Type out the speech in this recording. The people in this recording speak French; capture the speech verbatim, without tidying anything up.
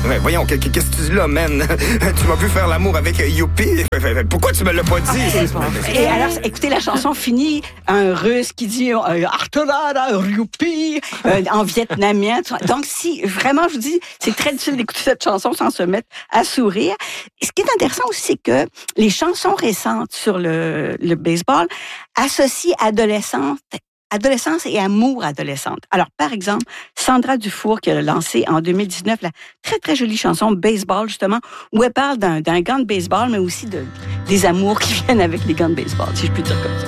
Mais voyons, qu'est-ce que tu dis là, man? Tu m'as vu faire l'amour avec Youpi. Pourquoi tu me l'as pas dit? Et alors, écoutez, la chanson finit, un Russe qui dit euh, Artorada, Youpi, euh, en vietnamien. Donc, si, vraiment, je vous dis, c'est très difficile d'écouter cette chanson sans se mettre à sourire. Et ce qui est intéressant aussi, c'est que les chansons récentes sur le, le baseball associent adolescente adolescence et amour adolescente. Alors, par exemple, Sandra Dufour qui a lancé en deux mille dix-neuf la très, très jolie chanson Baseball, justement, où elle parle d'un, d'un gant de baseball, mais aussi de, des amours qui viennent avec les gants de baseball, si je puis dire comme ça.